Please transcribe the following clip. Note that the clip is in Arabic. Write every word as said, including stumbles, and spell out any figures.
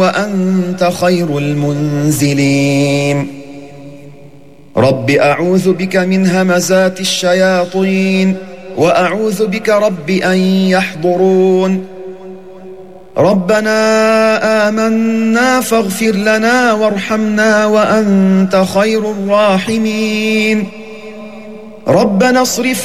وأنت خير المنزلين رب أعوذ بك من همزات الشياطين وأعوذ بك رب أن يحضرون ربنا آمنا فاغفر لنا وارحمنا وأنت خير الراحمين ربنا اصرف